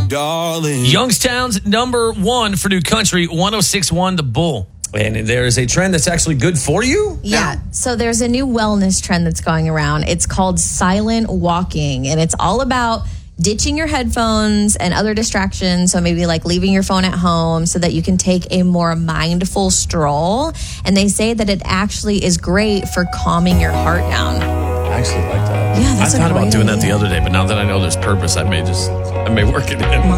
darling. Youngstown's number one for new country, 106.1 The Bull. And there is a trend that's actually good for you? Yeah. So there's a new wellness trend that's going around. It's called silent walking, and it's all about ditching your headphones and other distractions. So maybe like leaving your phone at home so that you can take a more mindful stroll. And they say that it actually is great for calming your heart down. I actually like that. Yeah, that's I a thought about great doing that the idea. other day, but now that I know there's purpose, I may work it in.